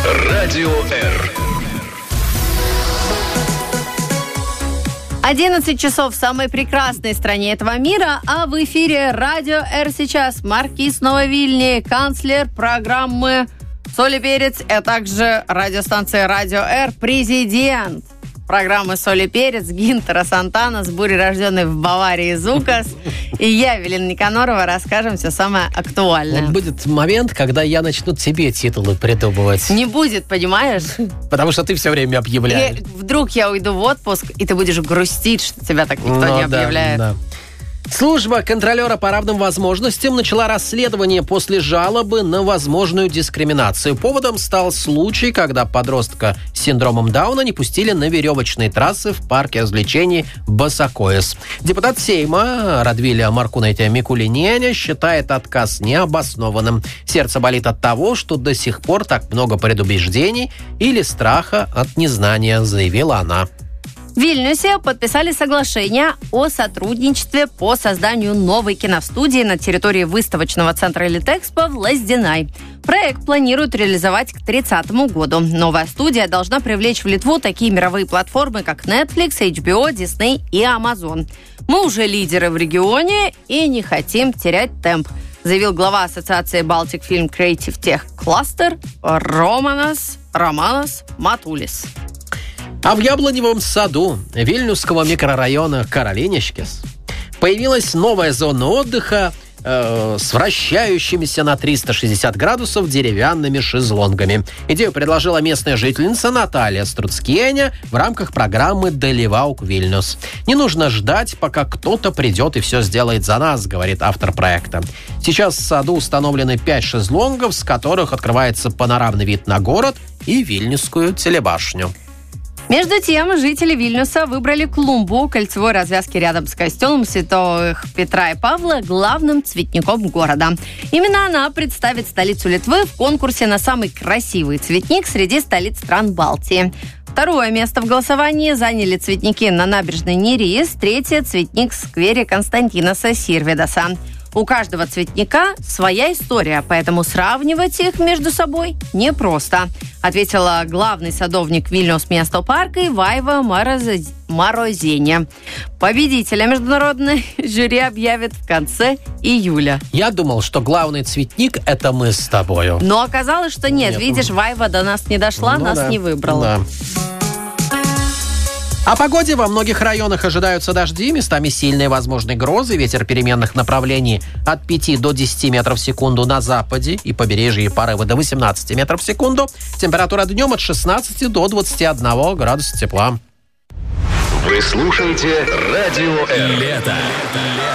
Радио Р. 11 часов в самой прекрасной стране этого мира, а в эфире Радио Р сейчас Маркиз Нововильни, канцлер программы «Соль и перец», а также радиостанция Радио Р, президент программы «Соль и перец» Гинтера Сантанас, бурерожденный в Баварии Зукас. И я, Евелина Никонорова, расскажем все самое актуальное. Вот будет момент, когда я начну тебе титулы придумывать. Не будет, понимаешь? Потому что ты все время объявляешь. И вдруг я уйду в отпуск, и ты будешь грустить, что тебя так никто не объявляет. Да. Служба контролера по равным возможностям начала расследование после жалобы на возможную дискриминацию. Поводом стал случай, когда подростка с синдромом Дауна не пустили на веревочные трассы в парке развлечений Басакоес. Депутат Сейма Радвиля Маркунайте Микулиненя считает отказ необоснованным. Сердце болит от того, что до сих пор так много предубеждений или страха от незнания, заявила она. В Вильнюсе подписали соглашение о сотрудничестве по созданию новой киностудии на территории выставочного центра Литэкспо в Лазденай. Проект планируют реализовать к 2030 году. Новая студия должна привлечь в Литву такие мировые платформы, как Netflix, HBO, Disney и Amazon. Мы уже лидеры в регионе и не хотим терять темп, заявил глава ассоциации Baltic Film Creative Tech Cluster Романас Матулис. А в Яблоневом саду Вильнюсского микрорайона Каролинишкис появилась новая зона отдыха с вращающимися на 360 градусов деревянными шезлонгами. Идею предложила местная жительница Наталья Струцкеня в рамках программы «Деливаук Вильнюс». «Не нужно ждать, пока кто-то придет и все сделает за нас», говорит автор проекта. Сейчас в саду установлены 5 шезлонгов, с которых открывается панорамный вид на город и Вильнюсскую телебашню. Между тем, жители Вильнюса выбрали клумбу кольцевой развязки рядом с костелом святых Петра и Павла главным цветником города. Именно она представит столицу Литвы в конкурсе на самый красивый цветник среди столиц стран Балтии. Второе место в голосовании заняли цветники на набережной Нерис, третье – цветник в сквере Константиноса Сирвидаса. У каждого цветника своя история, поэтому сравнивать их между собой непросто, ответила главный садовник Вильнюс Местопарка Вайва Морозеня. Победителя международной жюри объявит в конце июля. Я думал, что главный цветник – это мы с тобою. Но оказалось, что нет. Видишь, Вайва до нас не дошла, нас не выбрала. Да. О погоде. Во многих районах ожидаются дожди, местами сильные возможны грозы, ветер переменных направлений от 5 до 10 метров в секунду на западе и побережье порывы до 18 метров в секунду. Температура днем от 16 до 21 градуса тепла. Вы слушаете Радио Р. Лето.